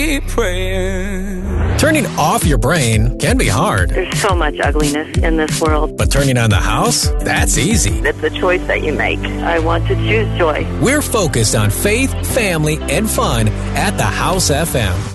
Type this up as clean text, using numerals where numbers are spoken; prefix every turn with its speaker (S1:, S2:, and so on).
S1: praying.
S2: Turning off your brain can be hard.
S3: There's so much ugliness in this world.
S2: But turning on the house? That's easy.
S3: It's a choice that you make. I want to choose joy.
S2: We're focused on faith, family, and fun at the House FM.